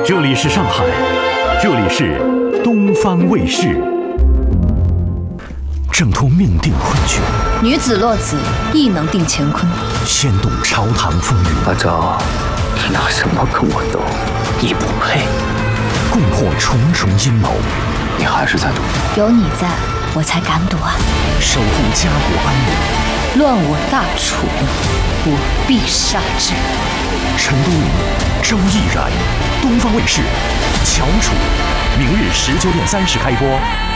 这里是上海，这里是东方卫视。挣脱命定困局， 女子落子亦能定乾坤。 掀动朝堂风云。 阿昭，你拿什么跟我斗？你不配。 共破重重阴谋。 你还是在赌？ 有你在，我才敢赌啊！ 守护家国安宁。 乱我大楚，我必杀之。 陈都灵、周毅然，东方卫视《翘楚》，明日19:30开播。